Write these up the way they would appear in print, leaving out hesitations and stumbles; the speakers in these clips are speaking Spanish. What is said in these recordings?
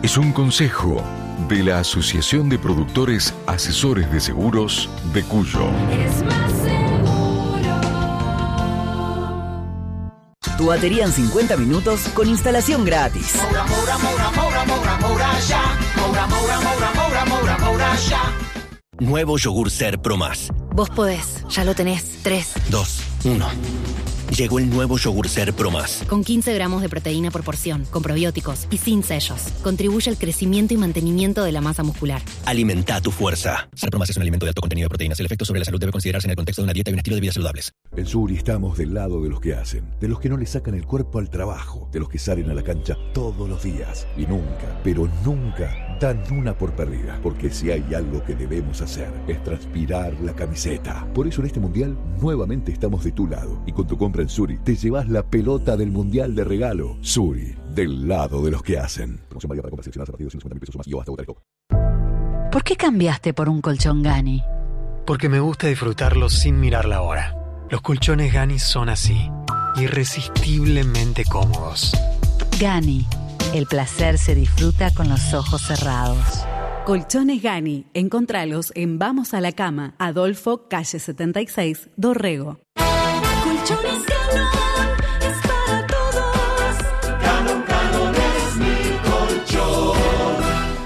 es un consejo de la Asociación de Productores Asesores de Seguros de Cuyo. Es más seguro. Tu batería en 50 minutos con instalación gratis. Nuevo yogur Ser Pro Más. Vos podés, ya lo tenés. 3, 2, 1. Llegó el nuevo yogur Ser Pro Más. Con 15 gramos de proteína por porción, con probióticos y sin sellos. Contribuye al crecimiento y mantenimiento de la masa muscular. Alimenta tu fuerza. Ser Pro Más es un alimento de alto contenido de proteínas. El efecto sobre la salud debe considerarse en el contexto de una dieta y un estilo de vida saludables. En Suri estamos del lado de los que hacen, de los que no le sacan el cuerpo al trabajo, de los que salen a la cancha todos los días y nunca, pero nunca dan una por perdida. Porque si hay algo que debemos hacer es transpirar la camiseta. Por eso en este mundial nuevamente estamos de tu lado y con tu compra en Suri te llevas la pelota del mundial de regalo. Suri, del lado de los que hacen. Promoción válida para compras seleccionadas a partir de 250.000 pesos más y o hasta votar el top. ¿Por qué cambiaste por un colchón Gani? Porque me gusta disfrutarlo sin mirar la hora. Los colchones Gani son así, irresistiblemente cómodos. Gani, el placer se disfruta con los ojos cerrados. Colchones Gani, encontralos en Vamos a la Cama, Adolfo, calle 76, Dorrego. Colchones Ganon es para todos. Ganon es mi colchón.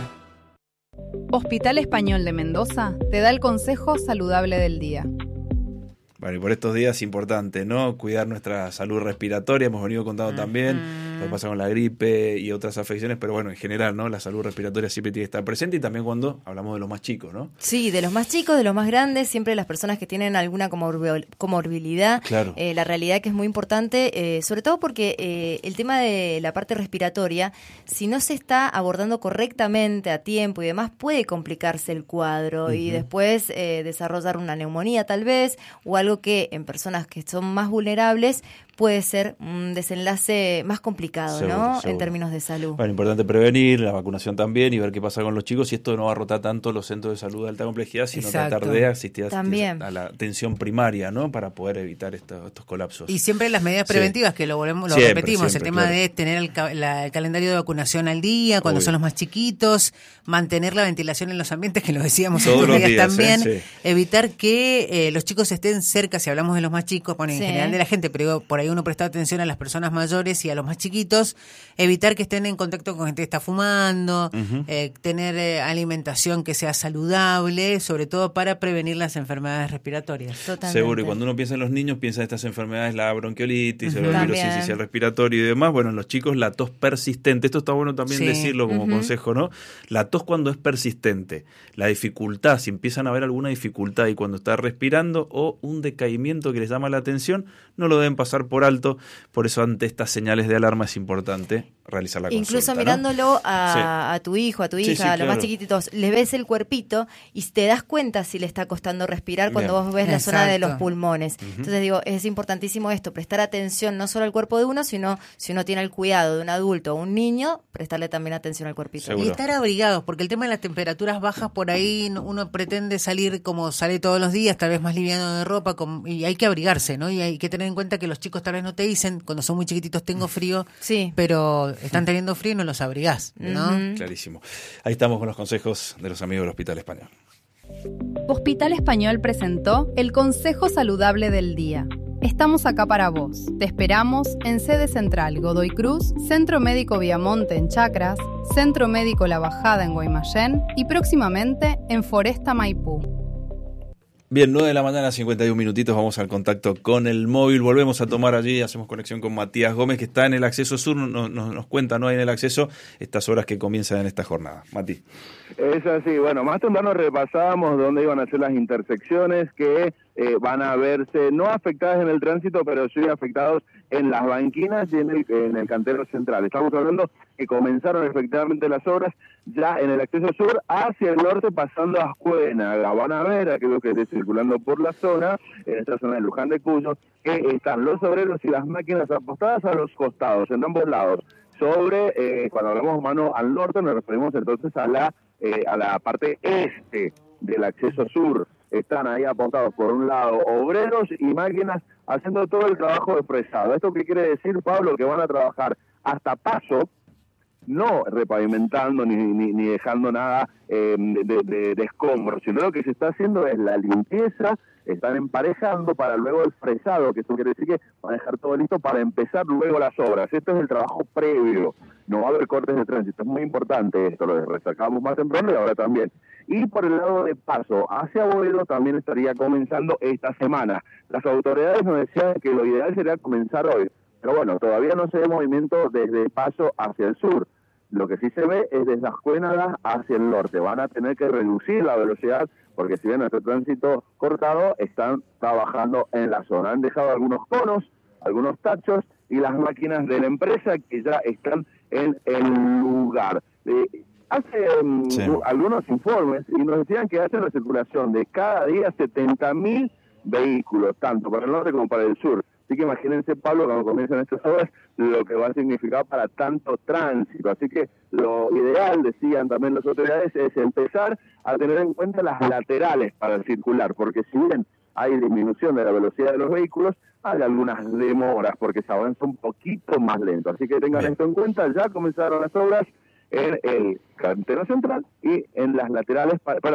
Hospital Español de Mendoza te da el consejo saludable del día. Bueno, y por estos días es importante, ¿no? Cuidar nuestra salud respiratoria, hemos venido contando también lo que pasa con la gripe y otras afecciones, pero bueno, en general, ¿no? La salud respiratoria siempre tiene que estar presente y también cuando hablamos de los más chicos, ¿no? Sí, de los más chicos, de los más grandes, siempre las personas que tienen alguna comorbilidad. Claro. La realidad que es muy importante, sobre todo porque el tema de la parte respiratoria, si no se está abordando correctamente a tiempo y demás, puede complicarse el cuadro y después desarrollar una neumonía tal vez, o algo que en personas que son más vulnerables puede ser un desenlace más complicado, Seguro, ¿no? seguro. En términos de salud. Bueno, importante prevenir, la vacunación también y ver qué pasa con los chicos y esto no va a rotar tanto los centros de salud de alta complejidad, sino Exacto. tratar de asistir También. a la atención primaria, ¿no? Para poder evitar estos colapsos. Y siempre las medidas preventivas, que lo repetimos, Siempre, el tema de tener el calendario de vacunación al día, cuando son los más chiquitos, mantener la ventilación en los ambientes, que lo decíamos Todos estos los días días, también, sí. evitar que los chicos estén cerca, si hablamos de los más chicos, bueno, en Sí. general de la gente, pero por ahí uno presta atención a las personas mayores y a los más chiquitos, evitar que estén en contacto con gente que está fumando, tener alimentación que sea saludable, sobre todo para prevenir las enfermedades respiratorias. Totalmente. Seguro, y cuando uno piensa en los niños, piensa en estas enfermedades, la bronquiolitis, el También. virus respiratorio y demás. Bueno, en los chicos la tos persistente, esto está bueno también Sí. decirlo como consejo, ¿no? La tos cuando es persistente, la dificultad, si empiezan a haber alguna dificultad y cuando está respirando o un decaimiento que les llama la atención, no lo deben pasar por alto, por eso ante estas señales de alarma es importante realizar la consulta. Incluso ¿no? mirándolo a tu hijo, a tu hija, Sí, a los claro. más chiquititos, le ves el cuerpito y te das cuenta si le está costando respirar cuando Bien. vos ves la zona de Exacto. los pulmones. Entonces digo, es importantísimo esto, prestar atención no solo al cuerpo de uno, sino si uno tiene el cuidado de un adulto o un niño, prestarle también atención al cuerpito. Seguro. Y estar abrigados, porque el tema de las temperaturas bajas, por ahí uno pretende salir como sale todos los días, tal vez más liviano de ropa, y hay que abrigarse, ¿no? Y hay que tener en cuenta que los chicos tal vez no te dicen, cuando son muy chiquititos, tengo frío, Sí. pero están teniendo frío y no los abrigás, ¿no? Clarísimo. Ahí estamos con los consejos de los amigos del Hospital Español. Hospital Español presentó el consejo saludable del día. Estamos acá para vos. Te esperamos en sede central Godoy Cruz, Centro Médico Viamonte en Chacras, Centro Médico La Bajada en Guaymallén y próximamente en Foresta Maipú. Bien, 9 de la mañana, 51 minutitos, vamos al contacto con el móvil, volvemos a tomar allí, hacemos conexión con Matías Gómez, que está en el acceso sur, nos cuenta, ¿no? Hay en el acceso estas horas que comienzan en esta jornada. Mati. Es así, bueno, más temprano repasábamos dónde iban a ser las intersecciones que van a verse no afectadas en el tránsito, pero sí afectados en las banquinas y en el cantero central. Estamos hablando que comenzaron efectivamente las obras ya en el acceso sur hacia el norte, pasando a Ascuénaga. Van a ver aquellos que estén circulando por la zona, en esta zona de Luján de Cuyo, que están los obreros y las máquinas apostadas a los costados, en ambos lados. Cuando hablamos mano al norte, nos referimos entonces a la parte este del acceso sur. Están ahí apuntados por un lado obreros y máquinas haciendo todo el trabajo de fresado. ¿Esto qué quiere decir, Pablo? Que van a trabajar hasta Paso, no repavimentando ni dejando nada de escombros, sino lo que se está haciendo es la limpieza, están emparejando para luego el fresado, que eso quiere decir que van a dejar todo listo para empezar luego las obras. Esto es el trabajo previo, no va a haber cortes de tránsito, es muy importante esto, lo destacamos más temprano y ahora también. Y por el lado de paso hacia Boedo también estaría comenzando esta semana. Las autoridades nos decían que lo ideal sería comenzar hoy, pero bueno, todavía no se ve movimiento desde Paso hacia el sur. Lo que sí se ve es desde Ascuénagas hacia el norte. Van a tener que reducir la velocidad porque si bien nuestro tránsito cortado, están trabajando en la zona. Han dejado algunos conos, algunos tachos y las máquinas de la empresa que ya están en el lugar. Hace algunos informes y nos decían que hacen la circulación de cada día 70.000 vehículos, tanto para el norte como para el sur. Así que imagínense, Pablo, cuando comienzan estas obras, lo que va a significar para tanto tránsito. Así que lo ideal, decían también las autoridades, es empezar a tener en cuenta las laterales para circular, porque si bien hay disminución de la velocidad de los vehículos, hay algunas demoras, porque se avanza un poquito más lento. Así que tengan esto en cuenta, ya comenzaron las obras en el cantero central y en las laterales,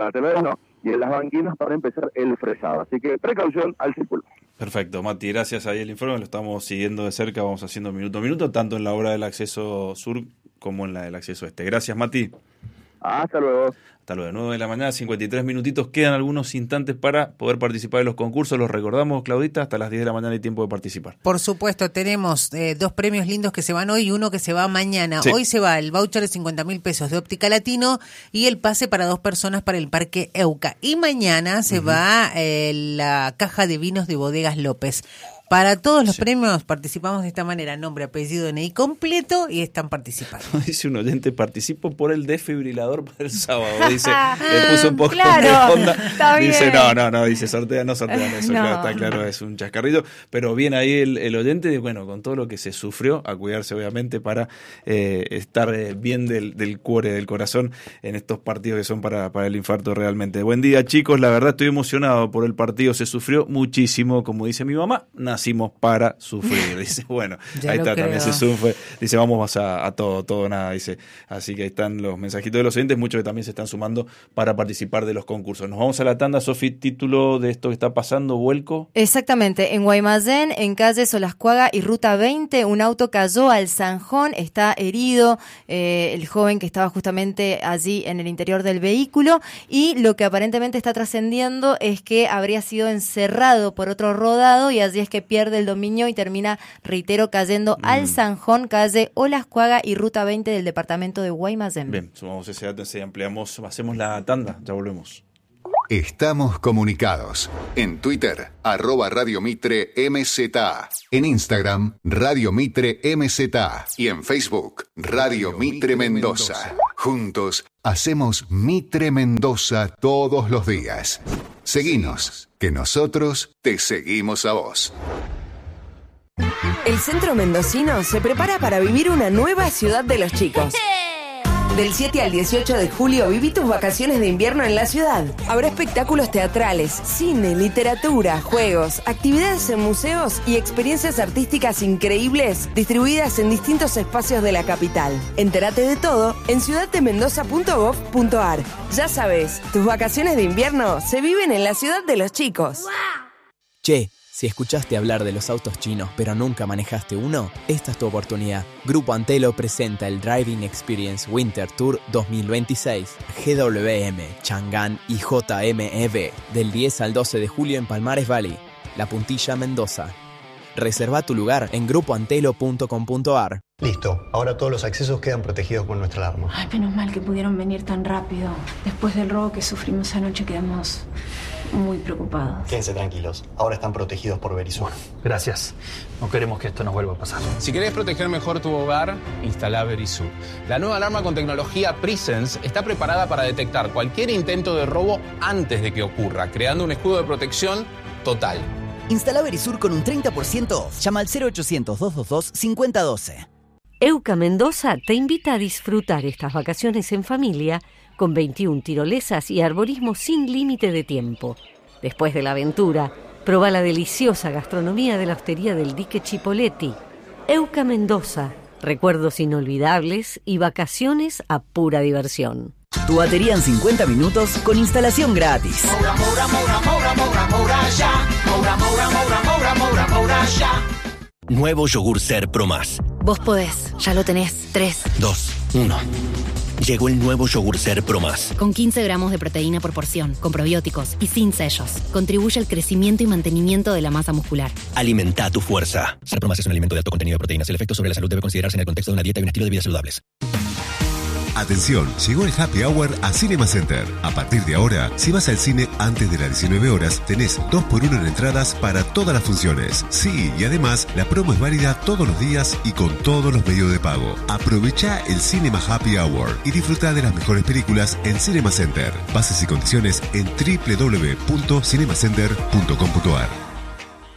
y en las banquinas para empezar el fresado. Así que precaución al circular. Perfecto, Mati, gracias ahí el informe, lo estamos siguiendo de cerca, vamos haciendo minuto a minuto, tanto en la obra del acceso sur como en la del acceso este. Gracias, Mati. Hasta luego. Hasta luego, 9 de la mañana, 53 minutitos, quedan algunos instantes para poder participar en los concursos, los recordamos, Claudita, hasta las 10 de la mañana hay tiempo de participar. Por supuesto, tenemos 2 premios lindos que se van hoy y uno que se va mañana. Sí. Hoy se va el voucher de 50.000 pesos de Óptica Latino y el pase para 2 personas para el Parque Euca. Y mañana se va la caja de vinos de Bodegas López. Para todos los premios participamos de esta manera, nombre, apellido, DNI completo y están participando. Dice un oyente, participo por el desfibrilador para el sábado. Dice, le puso un poco de onda. Dice, no, dice, sortean eso, claro, está claro, es un chascarrillo. Pero bien ahí el oyente, bueno, con todo lo que se sufrió, a cuidarse obviamente para estar bien del cuore, del corazón en estos partidos que son para el infarto realmente. Buen día, chicos, la verdad estoy emocionado por el partido, se sufrió muchísimo, como dice mi mamá, nacimos para sufrir, dice, bueno, ahí está, creo. También se sufre, dice, vamos a todo, nada, dice, así que ahí están los mensajitos de los oyentes, muchos que también se están sumando para participar de los concursos. Nos vamos a la tanda, Sofi, título de esto que está pasando, vuelco. Exactamente, en Guaymallén, en calle Solascuaga y Ruta 20, un auto cayó al zanjón, está herido el joven que estaba justamente allí en el interior del vehículo, y lo que aparentemente está trascendiendo es que habría sido encerrado por otro rodado y allí es que pierde el dominio y termina, reitero, cayendo al zanjón, calle Olascuaga y Ruta 20 del departamento de Guaymallén. Bien, sumamos ese dato, ampliamos, hacemos la tanda, ya volvemos. Estamos comunicados. En Twitter, @Radio Mitre MZA. En Instagram, Radio Mitre MZA. Y en Facebook, Radio Mitre Mendoza. Juntos, hacemos Mitre Mendoza todos los días. Seguinos, que nosotros te seguimos a vos. El centro mendocino se prepara para vivir una nueva ciudad de los chicos. Del 7 al 18 de julio viví tus vacaciones de invierno en la ciudad. Habrá espectáculos teatrales, cine, literatura, juegos, actividades en museos y experiencias artísticas increíbles distribuidas en distintos espacios de la capital. Entérate de todo en ciudaddemendoza.gov.ar. Ya sabes, tus vacaciones de invierno se viven en la ciudad de los chicos. Che, si escuchaste hablar de los autos chinos pero nunca manejaste uno, esta es tu oportunidad. Grupo Antelo presenta el Driving Experience Winter Tour 2026, GWM, Chang'an y JMEV, del 10 al 12 de julio en Palmares Valley, La Puntilla, Mendoza. Reserva tu lugar en grupoantelo.com.ar. Listo, ahora todos los accesos quedan protegidos con nuestra alarma. Ay, menos mal que pudieron venir tan rápido. Después del robo que sufrimos anoche quedamos muy preocupados. Quédense tranquilos, ahora están protegidos por Verisur. Gracias, no queremos que esto nos vuelva a pasar. Si querés proteger mejor tu hogar, instala Verisur. La nueva alarma con tecnología Presence está preparada para detectar cualquier intento de robo antes de que ocurra, creando un escudo de protección total. Instala Verisur con un 30% off. Llama al 0800-222-5012. Euca Mendoza te invita a disfrutar estas vacaciones en familia con 21 tirolesas y arborismo sin límite de tiempo. Después de la aventura, proba la deliciosa gastronomía de la hostería del Dique Chipoletti. Euca Mendoza, recuerdos inolvidables y vacaciones a pura diversión. Tu batería en 50 minutos con instalación gratis. Nuevo yogur Ser Pro Más. Vos podés, ya lo tenés. 3, 2, 1. Llegó el nuevo yogur Ser Pro Más. Con 15 gramos de proteína por porción, con probióticos y sin sellos. Contribuye al crecimiento y mantenimiento de la masa muscular. Alimenta tu fuerza. Ser Pro Más es un alimento de alto contenido de proteínas. El efecto sobre la salud debe considerarse en el contexto de una dieta y un estilo de vida saludables. Atención, llegó el Happy Hour a Cinema Center. A partir de ahora, si vas al cine antes de las 19 horas, tenés 2x1 en entradas para todas las funciones. Sí, y además, la promo es válida todos los días y con todos los medios de pago. Aprovecha el Cinema Happy Hour y disfruta de las mejores películas en Cinema Center. Bases y condiciones en www.cinemacenter.com.ar.